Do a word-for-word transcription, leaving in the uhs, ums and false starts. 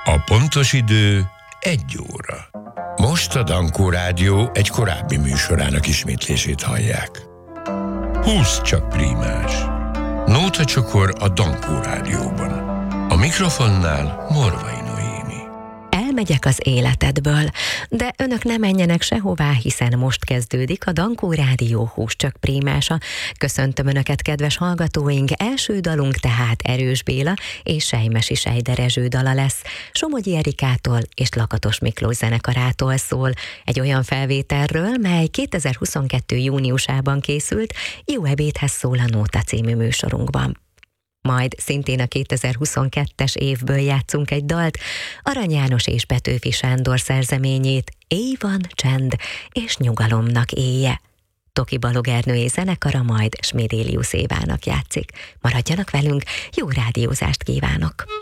A pontos idő egy óra. Most a Dankó Rádió egy korábbi műsorának ismétlését hallják. Húsz csak prímás. Nóta csokor a Dankó Rádióban. A mikrofonnál Morvai Noémi. Elmegyek az életedből, de önök ne menjenek sehová, hiszen most kezdődik a Dankó Rádió húsz csak prímása. Köszöntöm önöket, kedves hallgatóink! Első dalunk tehát Erős Béla és Sejmesi Sejde Rezső dala lesz. Somogyi Erikától és Lakatos Miklós zenekarától szól. Egy olyan felvételről, mely kétezer-huszonkettő júniusában készült, Jó ebédhez szól a Nóta című műsorunkban. Majd szintén a kétezer-huszonkettes évből játszunk egy dalt, Arany János és Petőfi Sándor szerzeményét, Éj van, csend és nyugalomnak éje. Toki Balog Ernőé zenekara majd Smidélius Évának játszik. Maradjanak velünk, jó rádiózást kívánok!